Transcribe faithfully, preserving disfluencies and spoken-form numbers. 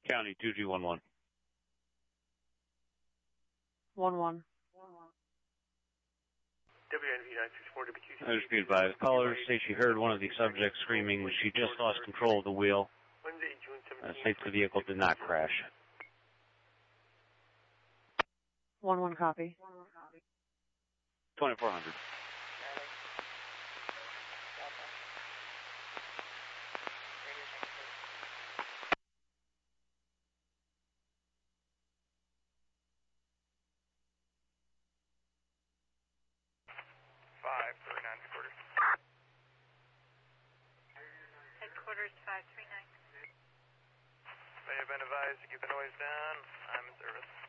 County two two one one. One one. W N V nine six four W Q C. I just be advised. Callers say she heard one of the subjects screaming she just lost control of the wheel. Wednesday, June Uh, seventeenth. states the vehicle did not crash. One one copy. twenty-four hundred. Five for nine headquarters. Headquarters five three nine. May have been advised to keep the noise down. I'm in service.